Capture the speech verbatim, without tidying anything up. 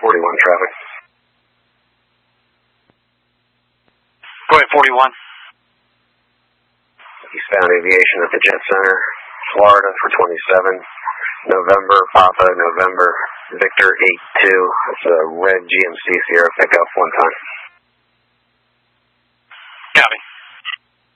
forty-one traffic. Go ahead, forty-one. Eastbound Aviation at the Jet Center, Florida for twenty-seven. November, Papa, November, Victor eight two. It's a red G M C Sierra pickup one time. Copy.